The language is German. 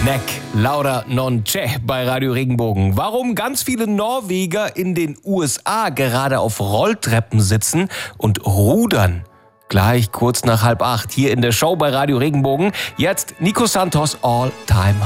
Neck, Lauda non c'è bei Radio Regenbogen. Warum ganz viele Norweger in den USA gerade auf Rolltreppen sitzen und rudern? Gleich kurz nach 7:30 hier in der Show bei Radio Regenbogen. Jetzt Nico Santos All Time